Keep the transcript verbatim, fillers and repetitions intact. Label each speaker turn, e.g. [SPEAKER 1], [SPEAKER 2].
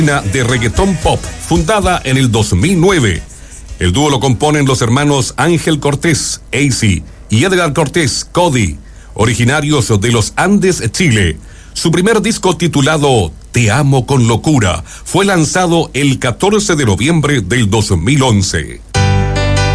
[SPEAKER 1] de reggaetón pop, fundada en el dos mil nueve. El dúo lo componen los hermanos Ángel Cortés, A C, y Edgar Cortés, Cody, originarios de los Andes, Chile. Su primer disco, titulado Te amo con locura, fue lanzado el catorce de noviembre del dos mil once.